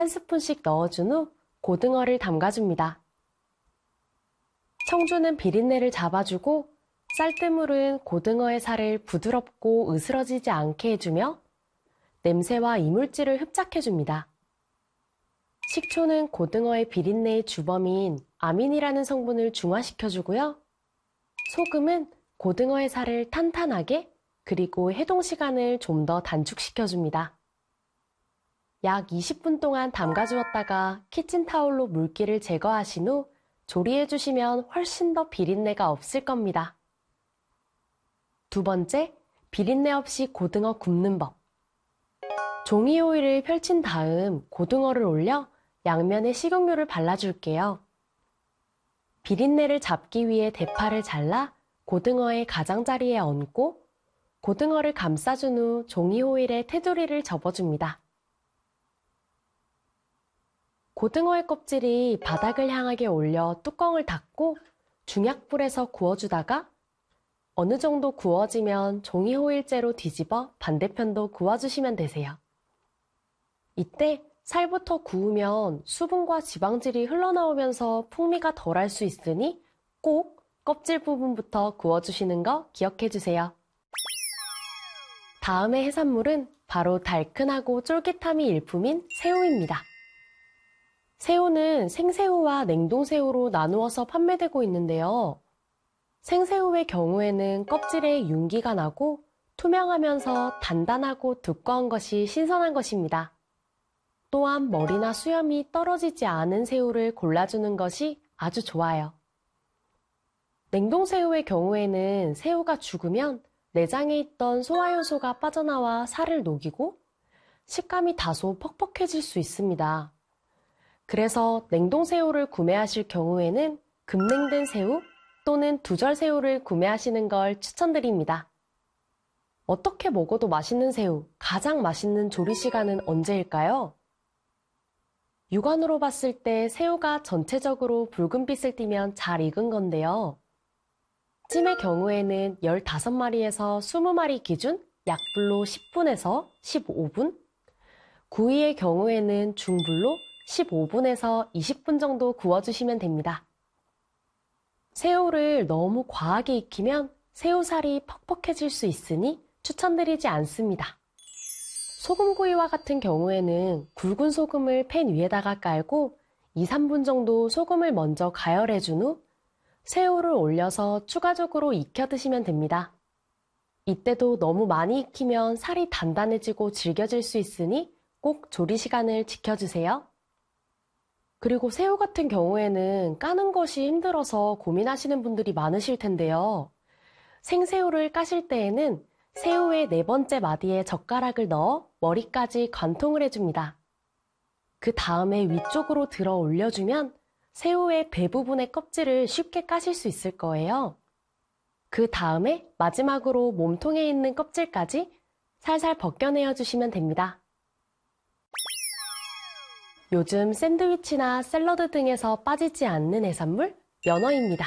한 스푼씩 넣어준 후 고등어를 담가줍니다. 청주는 비린내를 잡아주고 쌀뜨물은 고등어의 살을 부드럽고 으스러지지 않게 해주며 냄새와 이물질을 흡착해줍니다. 식초는 고등어의 비린내의 주범인 아민이라는 성분을 중화시켜주고요. 소금은 고등어의 살을 탄탄하게 그리고 해동 시간을 좀 더 단축시켜줍니다. 약 20분 동안 담가주었다가 키친타올로 물기를 제거하신 후 조리해주시면 훨씬 더 비린내가 없을 겁니다. 두 번째, 비린내 없이 고등어 굽는 법. 종이 호일을 펼친 다음 고등어를 올려 양면에 식용유를 발라줄게요. 비린내를 잡기 위해 대파를 잘라 고등어의 가장자리에 얹고 고등어를 감싸준 후 종이 호일에 테두리를 접어줍니다. 고등어의 껍질이 바닥을 향하게 올려 뚜껑을 닫고 중약불에서 구워주다가 어느 정도 구워지면 종이 호일째로 뒤집어 반대편도 구워주시면 되세요. 이때 살부터 구우면 수분과 지방질이 흘러나오면서 풍미가 덜할 수 있으니 꼭 껍질 부분부터 구워주시는 거 기억해주세요. 다음의 해산물은 바로 달큰하고 쫄깃함이 일품인 새우입니다. 새우는 생새우와 냉동새우로 나누어서 판매되고 있는데요. 생새우의 경우에는 껍질에 윤기가 나고 투명하면서 단단하고 두꺼운 것이 신선한 것입니다. 또한 머리나 수염이 떨어지지 않은 새우를 골라주는 것이 아주 좋아요. 냉동새우의 경우에는 새우가 죽으면 내장에 있던 소화효소가 빠져나와 살을 녹이고 식감이 다소 퍽퍽해질 수 있습니다. 그래서 냉동새우를 구매하실 경우에는 급냉된 새우 또는 두절새우를 구매하시는 걸 추천드립니다. 어떻게 먹어도 맛있는 새우, 가장 맛있는 조리 시간은 언제일까요? 육안으로 봤을 때 새우가 전체적으로 붉은빛을 띠면 잘 익은 건데요. 찜의 경우에는 15마리에서 20마리 기준 약불로 10분에서 15분, 구이의 경우에는 중불로 15분에서 20분 정도 구워주시면 됩니다. 새우를 너무 과하게 익히면 새우살이 퍽퍽해질 수 있으니 추천드리지 않습니다. 소금구이와 같은 경우에는 굵은 소금을 팬 위에다가 깔고 2, 3분 정도 소금을 먼저 가열해준 후 새우를 올려서 추가적으로 익혀 드시면 됩니다. 이때도 너무 많이 익히면 살이 단단해지고 질겨질 수 있으니 꼭 조리 시간을 지켜주세요. 그리고 새우 같은 경우에는 까는 것이 힘들어서 고민하시는 분들이 많으실 텐데요. 생새우를 까실 때에는 새우의 4번째 마디에 젓가락을 넣어 머리까지 관통을 해줍니다. 그 다음에 위쪽으로 들어 올려주면 새우의 배 부분의 껍질을 쉽게 까실 수 있을 거예요. 그 다음에 마지막으로 몸통에 있는 껍질까지 살살 벗겨내어 주시면 됩니다. 요즘 샌드위치나 샐러드 등에서 빠지지 않는 해산물, 연어입니다.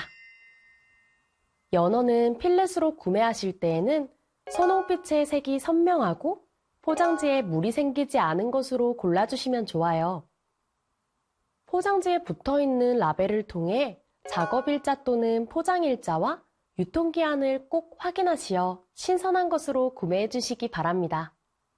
연어는 필렛으로 구매하실 때에는 선홍빛의 색이 선명하고 포장지에 물이 생기지 않은 것으로 골라주시면 좋아요. 포장지에 붙어있는 라벨을 통해 작업일자 또는 포장일자와 유통기한을 꼭 확인하시어 신선한 것으로 구매해 주시기 바랍니다.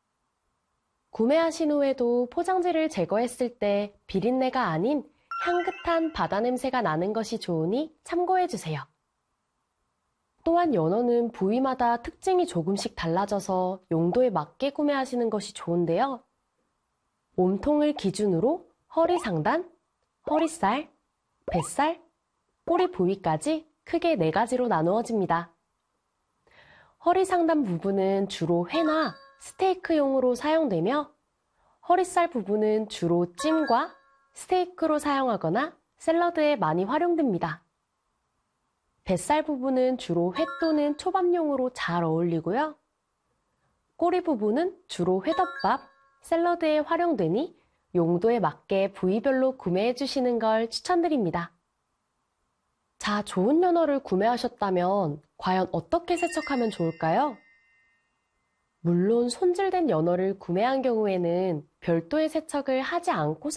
구매하신 후에도 포장지를 제거했을 때 비린내가 아닌 향긋한 바다 냄새가 나는 것이 좋으니 참고해 주세요. 또한 연어는 부위마다 특징이 조금씩 달라져서 용도에 맞게 구매하시는 것이 좋은데요. 몸통을 기준으로 허리 상단, 허리살, 뱃살, 꼬리 부위까지 크게 4가지로 나누어집니다. 허리 상단 부분은 주로 회나 스테이크용으로 사용되며 허리살 부분은 주로 찜과 스테이크로 사용하거나 샐러드에 많이 활용됩니다. 뱃살 부분은 주로 회 또는 초밥용으로 잘 어울리고요. 꼬리 부분은 주로 회덮밥, 샐러드에 활용되니 용도에 맞게 부위별로 구매해 주시는 걸 추천드립니다. 자, 좋은 연어를 구매하셨다면 과연 어떻게 세척하면 좋을까요? 물론 손질된 연어를 구매한 경우에는 별도의 세척을 하지 않고